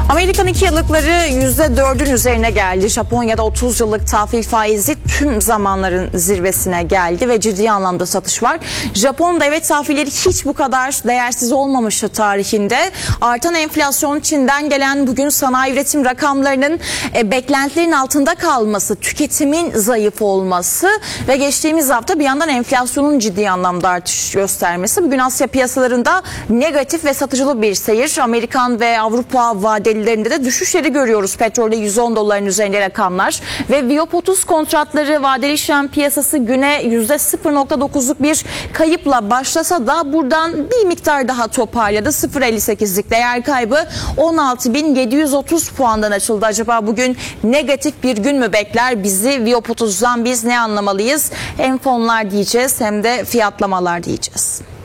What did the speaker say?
Amerikan 2 yıllıkları %4'ün üzerine geldi. Japonya'da 30 yıllık tahvil faizi tüm zamanların zirvesine geldi ve ciddi anlamda satış var. Japon devlet tahvilleri hiç bu kadar değersiz olmamıştı tarihinde. Artan enflasyon, Çin'den gelen bugün sanayi üretim rakamlarının beklentilerin altında kalması, tüketimin zayıf olması ve geçtiğimiz hafta bir yandan enflasyonun ciddi anlamda artış göstermesi. Bugün Asya piyasalarında negatif ve satıcılı bir seyir. Amerikan ve Avrupa vadelilerinde de düşüşleri görüyoruz. Petrolde 110 doların üzerinde rakamlar ve Viyop 30 kontratları vadeli işlem piyasası güne %0.9'luk bir kayıpla başlasa da buradan bir miktar daha toparladı. 0.58'lik değer kaybı 16.730 puandan açıldı. Acaba bugün negatif bir gün mü bekler bizi? Viyop 30'dan biz ne anlamalıyız? Hem fonlar diyeceğiz hem de fiyatlamalar diyeceğiz.